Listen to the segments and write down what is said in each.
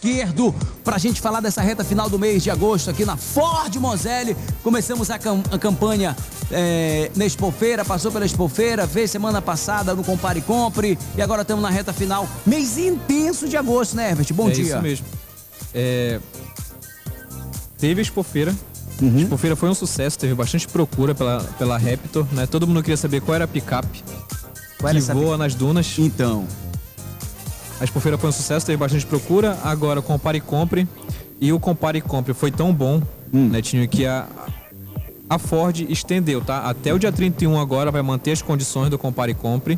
esquerdo pra gente falar dessa reta final do mês de agosto aqui na Ford Moselle. Começamos a campanha na Expofeira, passou pela Expofeira, veio semana passada no Compare e Compre e agora estamos na reta final. Mês intenso de agosto, né, Herbert? Bom dia. É isso mesmo. Teve a Expofeira. A Expofeira foi um sucesso, teve bastante procura pela Raptor, né? Todo mundo queria saber qual era a picape que voa nas dunas. Então, a Expofeira foi um sucesso, teve bastante procura. Agora o Compare e Compre. E o Compare e Compre foi tão bom, Netinho, que a Ford estendeu, tá? Até o dia 31 agora vai manter as condições do Compare e Compre.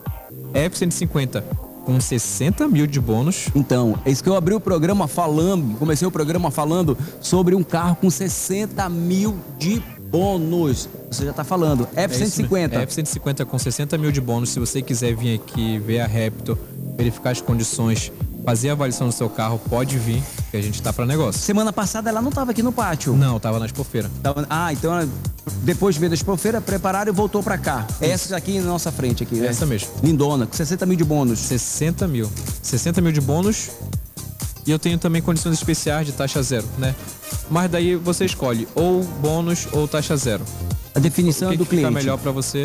F-150 com 60 mil de bônus. Então, é isso que eu abri o programa falando, comecei o programa falando sobre um carro com 60 mil de bônus. Você já tá falando, F-150. F-150 com 60 mil de bônus. Se você quiser vir aqui ver a Raptor, verificar as condições, fazer a avaliação do seu carro, pode vir, que a gente tá para negócio. Semana passada ela não tava aqui no pátio. Não, tava na Expofeira. Então depois de ver da Expofeira, prepararam e voltou para cá. Essa aqui na nossa frente aqui, né? Essa mesmo. Lindona, com 60 mil de bônus. 60 mil. 60 mil de bônus. E eu tenho também condições especiais de taxa zero, né? Mas daí você escolhe ou bônus ou taxa zero. A definição é do cliente. O que fica melhor para você,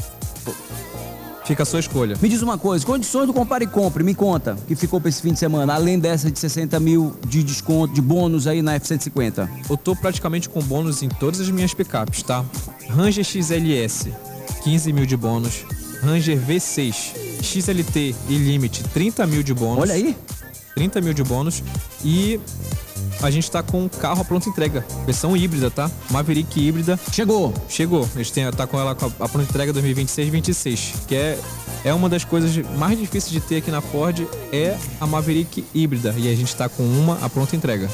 fica a sua escolha. Me diz uma coisa, condições do Compare e Compre, me conta, que ficou para esse fim de semana, além dessa de 60 mil de desconto, de bônus aí na F-150. Eu tô praticamente com bônus em todas as minhas picapes, tá? Ranger XLS, 15 mil de bônus. Ranger V6, XLT e Limite, 30 mil de bônus. Olha aí. 30 mil de bônus. E a gente tá com o carro à pronta entrega, versão híbrida, tá? Maverick híbrida. Chegou. A gente tá com ela a pronta entrega 2026-26, que é uma das coisas mais difíceis de ter aqui na Ford, é a Maverick híbrida. E a gente tá com uma à pronta entrega.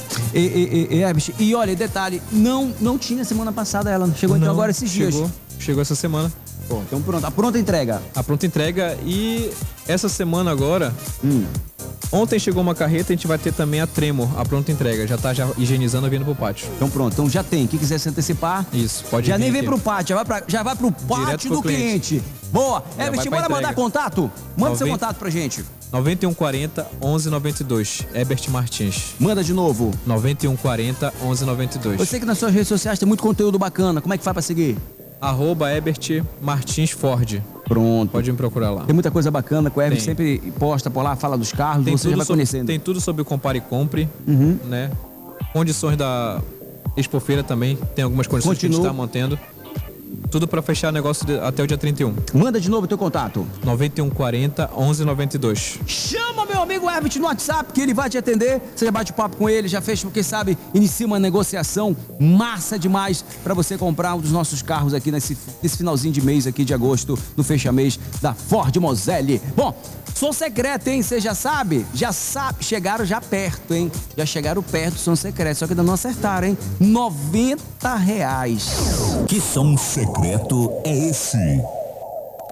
E olha, detalhe, não tinha semana passada ela, chegou então agora esses dias. Chegou essa semana. Pô, então pronto, a pronta entrega. A pronta entrega e essa semana agora... Ontem chegou uma carreta, a gente vai ter também a Tremor, a pronta entrega. Já tá higienizando e vindo pro pátio. Então pronto, então já tem. Quem quiser se antecipar... Isso, pode já vir nem vem aqui. pro pátio, já vai pro pátio do cliente. Boa. Herbert, bora mandar contato? Manda seu contato pra gente. 9140 1192, Herbert Martins. Manda de novo. 9140 1192. Eu sei que nas suas redes sociais tem muito conteúdo bacana. Como é que faz pra seguir? @Herbert Martins Ford. Pronto. Pode me procurar lá. Tem muita coisa bacana que o Herbert sempre posta por lá, fala dos carros, você já vai conhecendo. Tem tudo sobre o Compare e Compre, né? Condições da Expofeira também, tem algumas condições que a gente está mantendo. Tudo para fechar negócio até o dia 31. Manda de novo o teu contato. 9140 1192. Chama meu amigo Herbert no WhatsApp que ele vai te atender. Você já bate papo com ele, já fez, quem sabe, inicia uma negociação massa demais para você comprar um dos nossos carros aqui nesse finalzinho de mês aqui de agosto, no fecha-mês da Ford Moselle. Bom, som secreto, hein? Você já sabe? Já sabe. Chegaram já perto, hein? Já chegaram perto do som secreto, só que ainda não acertaram, hein? R$90. Que som secreto é esse?